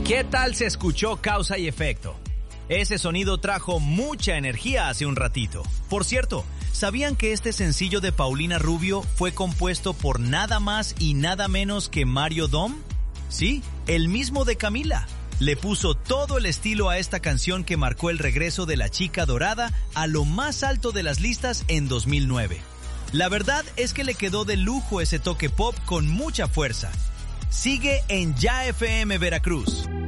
¿Qué tal se escuchó Causa y Efecto? Ese sonido trajo mucha energía hace un ratito. Por cierto, ¿sabían que este sencillo de Paulina Rubio fue compuesto por nada más y nada menos que Mario Dom? Sí, el mismo de Camila. Le puso todo el estilo a esta canción que marcó el regreso de la chica dorada a lo más alto de las listas en 2009. La verdad es que le quedó de lujo ese toque pop con mucha fuerza. Sigue en Ya FM Veracruz.